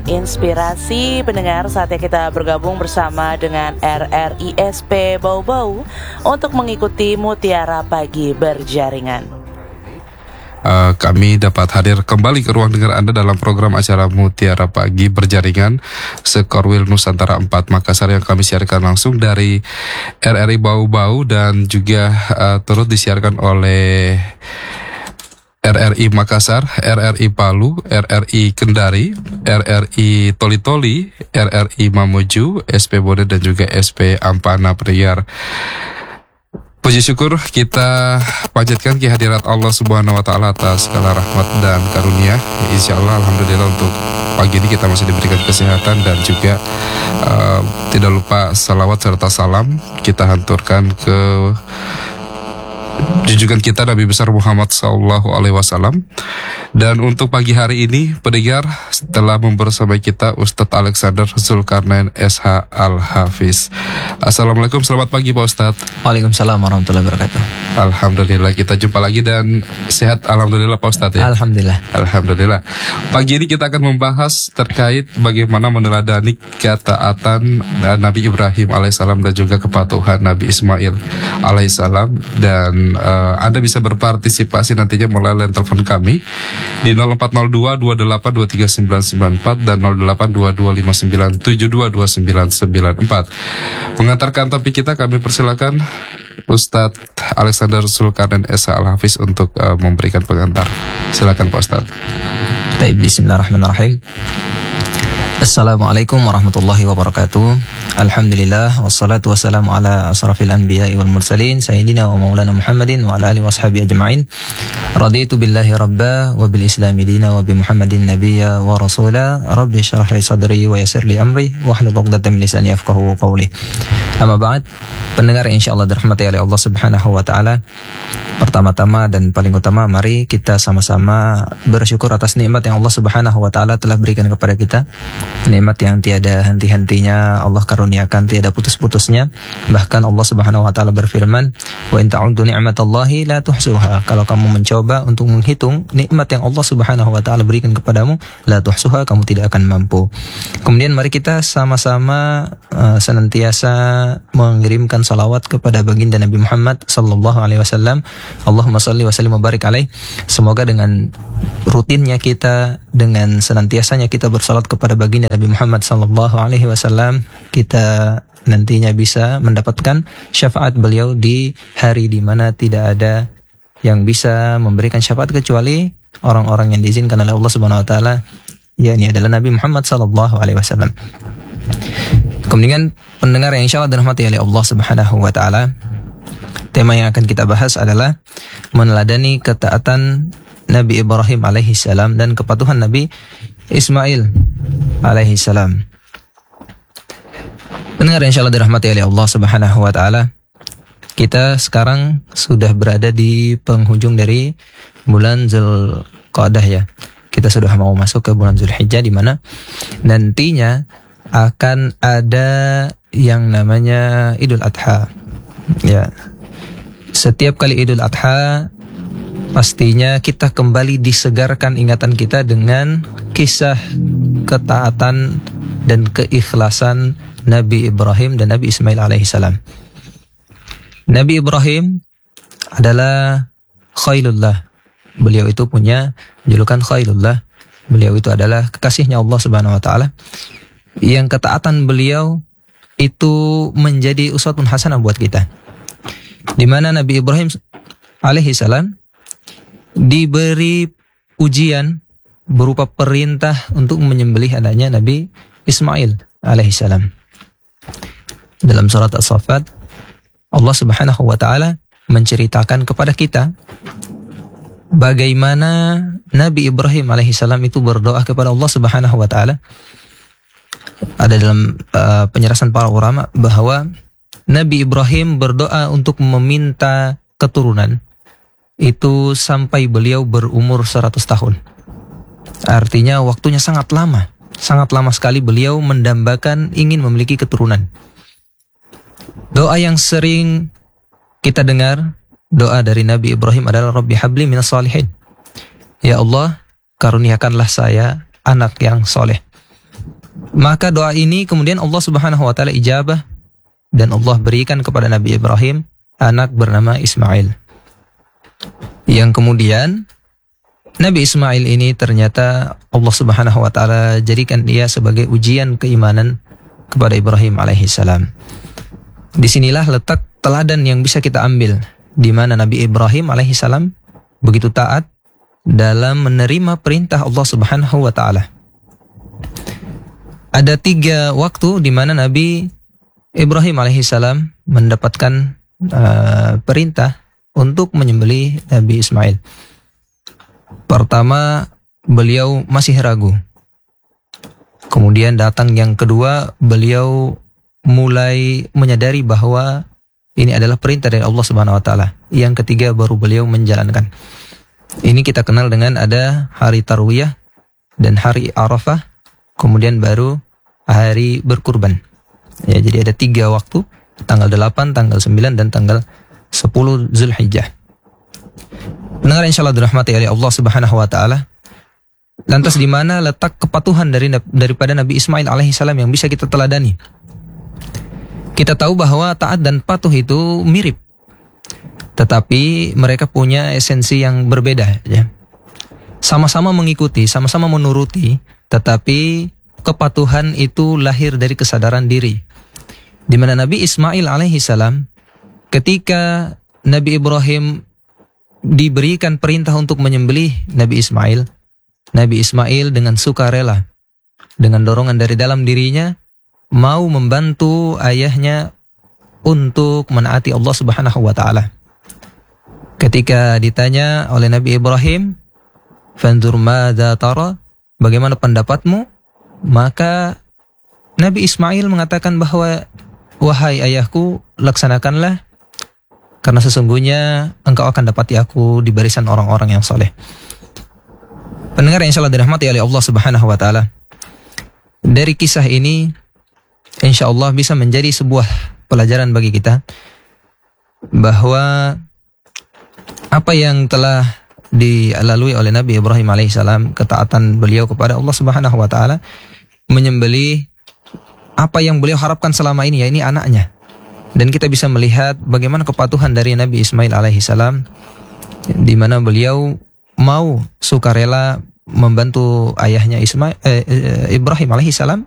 inspirasi pendengar. Saatnya kita bergabung bersama dengan RRISP Bau-Bau untuk mengikuti Mutiara Pagi Berjaringan. Kami dapat hadir kembali ke ruang dengar Anda dalam program acara Mutiara Pagi Berjaringan Sekorwil Nusantara 4 Makassar yang kami siarkan langsung dari RRI Bau-Bau dan juga turut disiarkan oleh RRI Makassar, RRI Palu, RRI Kendari, RRI Toli-Toli, RRI Mamuju, SP Bone dan juga SP Ampana Priar. Puji syukur kita panjatkan kehadirat Allah Subhanahu wa Ta'ala atas segala rahmat dan karunia. Insya Allah, alhamdulillah untuk pagi ini kita masih diberikan kesehatan dan juga tidak lupa salawat serta salam kita hanturkan ke junjungan kita Nabi besar Muhammad SAW. Dan untuk pagi hari ini pendengar, setelah membersamai kita Ustadz Alexander Zulkarnain SH Al-Hafiz. Assalamualaikum, selamat pagi Pak Ustadz. Waalaikumsalam warahmatullahi wabarakatuh. Alhamdulillah, kita jumpa lagi dan sehat alhamdulillah Pak Ustadz ya. Alhamdulillah. Pagi ini kita akan membahas terkait bagaimana meneladani ketaatan Nabi Ibrahim alaihissalam dan juga kepatuhan Nabi Ismail alaihissalam. Dan Anda bisa berpartisipasi nantinya melalui telepon kami di 0402 28 23994 dan 08 22 59 72 2994. Mengantarkan topik kita, kami persilakan Ustadz Alexander Zulkarnain SH Al-Hafiz untuk memberikan pengantar. Silakan Pak Ustadz. Baik, bismillahirrahmanirrahim. Assalamualaikum warahmatullahi wabarakatuh. Alhamdulillah, wassalatu wassalamu ala asrafil anbiya'i wal mursalin sayyidina wa maulana Muhammadin wa ala alihi washabihi ajma'in. Raditu billahi rabba wa bil islami dina wa bi Muhammadin nabiyya wa rasula. Rabbi syrah li sadri wa yassir li amri wahlul 'uqdatam min lisani yafqahu qawli. Amma ba'd, pendengar insyaallah dirahmati oleh Allah Subhanahu wa taala. Pertama-tama dan paling utama, mari kita sama-sama bersyukur atas nikmat yang Allah Subhanahu wa taala telah berikan kepada kita. Nikmat yang tiada henti-hentinya Allah karuniakan, tiada putus-putusnya. Bahkan Allah Subhanahu wa taala berfirman, "Wa in ta'uddu ni'matallahi la tuhsuha." Kalau kamu mencoba untuk menghitung nikmat yang Allah Subhanahu wa taala berikan kepadamu, la tuhsuha, kamu tidak akan mampu. Kemudian mari kita sama-sama senantiasa mengirimkan salawat kepada baginda Nabi Muhammad sallallahu alaihi wasallam. Allahumma shalli wa sallim wa barik alaih. Semoga dengan rutinnya kita, dengan senantiasanya kita bersalat kepada baginda Nabi Muhammad sallallahu alaihi wasallam, kita nantinya bisa mendapatkan syafaat beliau di hari di mana tidak ada yang bisa memberikan syafaat kecuali orang-orang yang diizinkan oleh Allah Subhanahu wa taala, yakni adalah Nabi Muhammad sallallahu alaihi wasallam. Kemudian pendengar yang insyaallah dirahmati oleh Allah Subhanahu wa taala, tema yang akan kita bahas adalah meneladani ketaatan Nabi Ibrahim alaihi salam dan kepatuhan Nabi Ismail alaihi salam. Pendengar yang insyaallah dirahmati oleh Allah Subhanahu wa taala, kita sekarang sudah berada di penghujung dari bulan Zulqa'dah ya. Kita sudah mau masuk ke bulan Zulhijjah di mana nantinya akan ada yang namanya Idul Adha. Ya. Setiap kali Idul Adha pastinya kita kembali disegarkan ingatan kita dengan kisah ketaatan dan keikhlasan Nabi Ibrahim dan Nabi Ismail alaihissalam. Nabi Ibrahim adalah Khailullah. Beliau itu punya julukan Khailullah. Beliau itu adalah kekasihnya Allah Subhanahu wa taala. Yang ketaatan beliau itu menjadi uswatun hasanah buat kita. Di mana Nabi Ibrahim alaihissalam diberi ujian berupa perintah untuk menyembelih anaknya Nabi Ismail alaihissalam. Dalam surat As-Saffat, Allah Subhanahu wa taala menceritakan kepada kita bagaimana Nabi Ibrahim alaihissalam itu berdoa kepada Allah Subhanahu wa taala. Ada dalam penjelasan para ulama bahwa Nabi Ibrahim berdoa untuk meminta keturunan itu sampai beliau berumur 100 tahun. Artinya waktunya sangat lama sekali beliau mendambakan ingin memiliki keturunan. Doa yang sering kita dengar, doa dari Nabi Ibrahim adalah Rabbi habli minas salihin. Ya Allah, karuniakanlah saya anak yang soleh. Maka doa ini kemudian Allah Subhanahu wa taala ijabah dan Allah berikan kepada Nabi Ibrahim anak bernama Ismail. Yang kemudian Nabi Ismail ini ternyata Allah Subhanahu wa taala jadikan dia sebagai ujian keimanan kepada Ibrahim alaihissalam. Disinilah letak teladan yang bisa kita ambil, di mana Nabi Ibrahim alaihissalam begitu taat dalam menerima perintah Allah Subhanahu wa taala. Ada 3 waktu di mana Nabi Ibrahim alaihissalam mendapatkan perintah untuk menyembelih Nabi Ismail. Pertama, beliau masih ragu. Kemudian datang yang kedua, beliau mulai menyadari bahwa ini adalah perintah dari Allah Subhanahu wa taala. Yang ketiga baru beliau menjalankan. Ini kita kenal dengan ada hari Tarwiyah dan hari Arafah, kemudian baru hari berkurban. Ya, jadi ada 3 waktu, tanggal 8, tanggal 9, dan tanggal 10 Zulhijjah. Pendengar insyaallah dirahmati oleh Allah Subhanahu wa taala. Lantas di mana letak kepatuhan daripada Nabi Ismail alaihissalam yang bisa kita teladani? Kita tahu bahwa taat dan patuh itu mirip, tetapi mereka punya esensi yang berbeda, ya. Sama-sama mengikuti, sama-sama menuruti, tetapi kepatuhan itu lahir dari kesadaran diri. Di mana Nabi Ismail alaihissalam ketika Nabi Ibrahim diberikan perintah untuk menyembelih Nabi Ismail dengan sukarela, dengan dorongan dari dalam dirinya, mau membantu ayahnya untuk menaati Allah Subhanahu wa taala. Ketika ditanya oleh Nabi Ibrahim, "Fanzur madza tara?" Bagaimana pendapatmu? Maka Nabi Ismail mengatakan bahwa, "Wahai ayahku, laksanakanlah, karena sesungguhnya engkau akan dapati aku di barisan orang-orang yang soleh." Pendengar yang insyaallah dirahmati oleh Allah Subhanahu wa taala, dari kisah ini insyaallah bisa menjadi sebuah pelajaran bagi kita bahwa apa yang telah dilalui oleh Nabi Ibrahim alaihissalam, ketaatan beliau kepada Allah Subhanahu wa taala, menyembelih apa yang beliau harapkan selama ini, ya ini anaknya. Dan kita bisa melihat bagaimana kepatuhan dari Nabi Ismail alaihissalam, di mana beliau mau sukarela membantu ayahnya Ibrahim alaihissalam